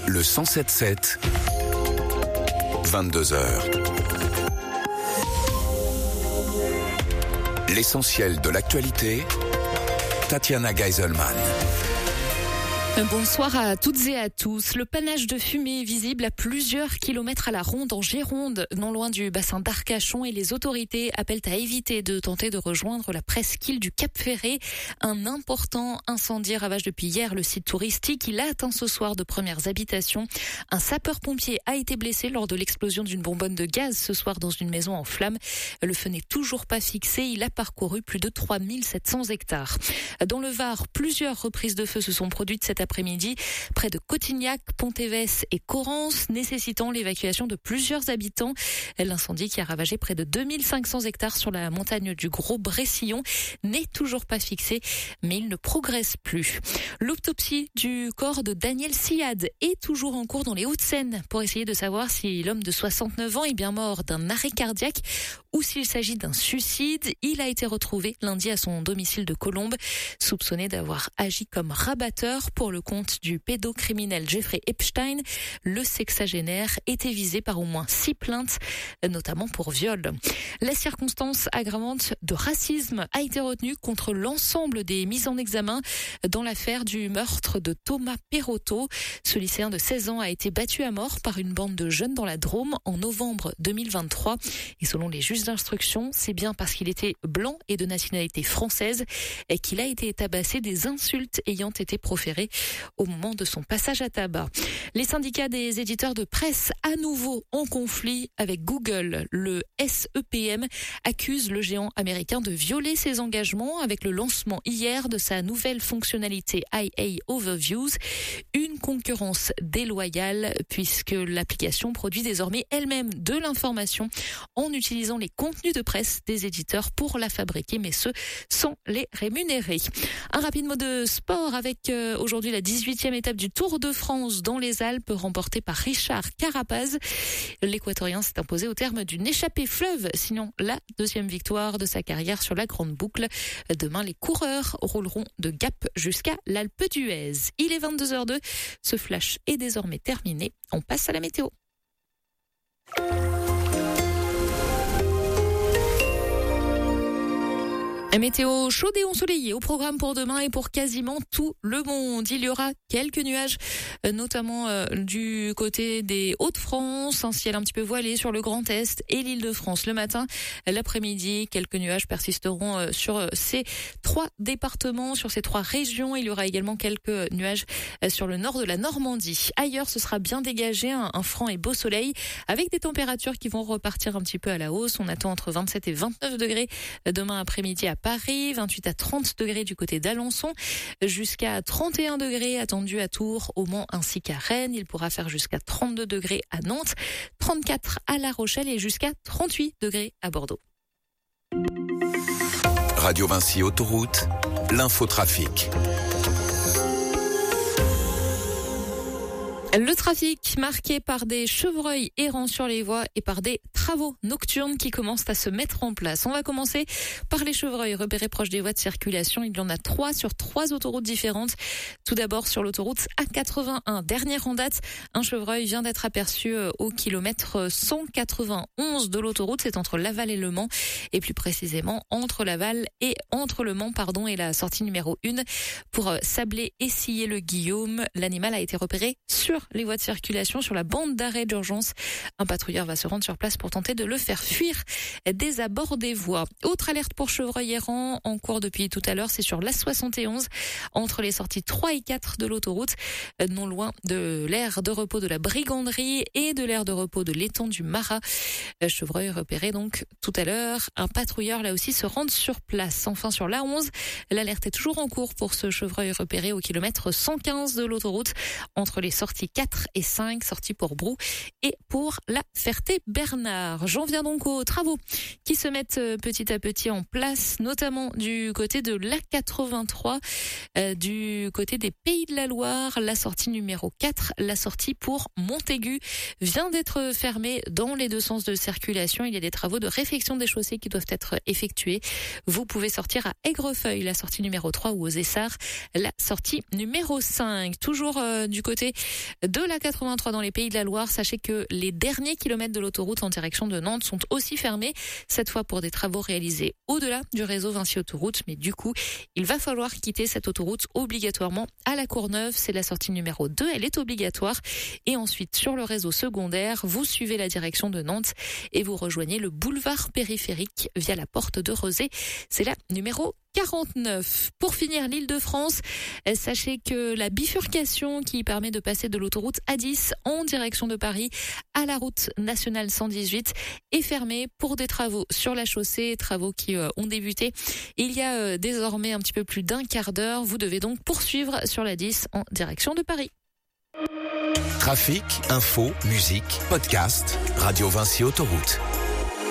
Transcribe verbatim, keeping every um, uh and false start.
Le cent sept sept, vingt-deux heures. L'essentiel de l'actualité, Tatiana Geiselman. Bonsoir à toutes et à tous. Le panache de fumée est visible à plusieurs kilomètres à la ronde en Gironde, non loin du bassin d'Arcachon, et les autorités appellent à éviter de tenter de rejoindre la presqu'île du Cap-Ferré. Un important incendie ravage depuis hier le site touristique. Il a atteint ce soir de premières habitations. Un sapeur-pompier a été blessé lors de l'explosion d'une bonbonne de gaz ce soir dans une maison en flammes. Le feu n'est toujours pas fixé. Il a parcouru plus de trois mille sept cents hectares. Dans le Var, plusieurs reprises de feu se sont produites cet après-midi près de Cotignac, Pontévès et Corrence, nécessitant l'évacuation de plusieurs habitants. L'incendie qui a ravagé près de deux mille cinq cents hectares sur la montagne du Gros-Bressillon n'est toujours pas fixé, mais il ne progresse plus. L'autopsie du corps de Daniel Siad est toujours en cours dans les Hauts-de-Seine pour essayer de savoir si l'homme de soixante-neuf ans est bien mort d'un arrêt cardiaque ou s'il s'agit d'un suicide. Il a été retrouvé lundi à son domicile de Colombes, soupçonné d'avoir agi comme rabatteur pour le compte du pédocriminel Jeffrey Epstein. Le sexagénaire était visé par au moins six plaintes, notamment pour viol. La circonstance aggravante de racisme a été retenue contre l'ensemble des mises en examen dans l'affaire du meurtre de Thomas Perotto. Ce lycéen de seize ans a été battu à mort par une bande de jeunes dans la Drôme en novembre deux mille vingt-trois. Et selon les juges d'instruction, c'est bien parce qu'il était blanc et de nationalité française et qu'il a été tabassé, des insultes ayant été proférées au moment de son passage à tabac. Les syndicats des éditeurs de presse, à nouveau en conflit avec Google. Le S E P M accuse le géant américain de violer ses engagements avec le lancement hier de sa nouvelle fonctionnalité I A Overviews, une concurrence déloyale puisque l'application produit désormais elle-même de l'information en utilisant les contenus de presse des éditeurs pour la fabriquer, mais ce, sans les rémunérer. Un rapide mot de sport avec euh, aujourd'hui la dix-huitième étape du Tour de France dans les Alpes, remportée par Richard Carapaz. L'Équatorien s'est imposé au terme d'une échappée fleuve, sinon la deuxième victoire de sa carrière sur la grande boucle. Demain, les coureurs rouleront de Gap jusqu'à l'Alpe d'Huez. Il est vingt-deux heures deux, ce flash est désormais terminé. On passe à la météo. Un météo chaude et ensoleillée au programme pour demain et pour quasiment tout le monde. Il y aura quelques nuages, notamment euh, du côté des Hauts-de-France, un ciel un petit peu voilé sur le Grand Est et l'Île-de-France le matin. L'après-midi, quelques nuages persisteront euh, sur ces trois départements, sur ces trois régions. Il y aura également quelques nuages euh, sur le nord de la Normandie. Ailleurs, ce sera bien dégagé, un, un franc et beau soleil avec des températures qui vont repartir un petit peu à la hausse. On attend entre vingt-sept et vingt-neuf degrés demain après-midi à Paris, vingt-huit à trente degrés du côté d'Alençon, jusqu'à trente et un degrés attendus à Tours, au Mans ainsi qu'à Rennes. Il pourra faire jusqu'à trente-deux degrés à Nantes, trente-quatre à La Rochelle et jusqu'à trente-huit degrés à Bordeaux. Radio Vinci Autoroute, l'infotrafic. Le trafic marqué par des chevreuils errants sur les voies et par des travaux nocturnes qui commencent à se mettre en place. On va commencer par les chevreuils repérés proches des voies de circulation. Il y en a trois sur trois autoroutes différentes. Tout d'abord sur l'autoroute A quatre-vingt-un, dernière en date, un chevreuil vient d'être aperçu au kilomètre cent quatre-vingt-onze de l'autoroute. C'est entre Laval et Le Mans, et plus précisément entre Laval et entre Le Mans, pardon, et la sortie numéro un pour Sablé et Sillé-le-Guillaume. L'animal a été repéré sur les voies de circulation, sur la bande d'arrêt d'urgence. Un patrouilleur va se rendre sur place pour tenter de le faire fuir des abords des voies. Autre alerte pour chevreuil errant en cours depuis tout à l'heure, c'est sur l'A soixante et onze, entre les sorties trois et quatre de l'autoroute, non loin de l'aire de repos de la Briganderie et de l'aire de repos de l'étang du Marat. Chevreuil repéré donc tout à l'heure. Un patrouilleur là aussi se rend sur place. Enfin sur l'A onze, l'alerte est toujours en cours pour ce chevreuil repéré au kilomètre cent quinze de l'autoroute, entre les sorties quatre et cinq, sorties pour Brou et pour la Ferté-Bernard. J'en viens donc aux travaux qui se mettent petit à petit en place, notamment du côté de l'A quatre-vingt-trois, euh, du côté des Pays de la Loire. La sortie numéro quatre, la sortie pour Montaigu, vient d'être fermée dans les deux sens de circulation. Il y a des travaux de réfection des chaussées qui doivent être effectués. Vous pouvez sortir à Aigrefeuille, la sortie numéro trois, ou aux Essarts, la sortie numéro cinq. Toujours euh, du côté De la quatre-vingt-trois dans les Pays de la Loire, sachez que les derniers kilomètres de l'autoroute en direction de Nantes sont aussi fermés, cette fois pour des travaux réalisés au-delà du réseau Vinci Autoroute. Mais du coup, il va falloir quitter cette autoroute obligatoirement à la Courneuve. C'est la sortie numéro deux, elle est obligatoire. Et ensuite, sur le réseau secondaire, vous suivez la direction de Nantes et vous rejoignez le boulevard périphérique via la porte de Rezé. C'est la numéro quarante-neuf. Pour finir, l'Île-de-France, sachez que la bifurcation qui permet de passer de l'autoroute A dix en direction de Paris à la route nationale cent dix-huit est fermée pour des travaux sur la chaussée, travaux qui euh, ont débuté il y a euh, désormais un petit peu plus d'un quart d'heure. Vous devez donc poursuivre sur la dix en direction de Paris. Trafic, info, musique, podcast, Radio Vinci Autoroute.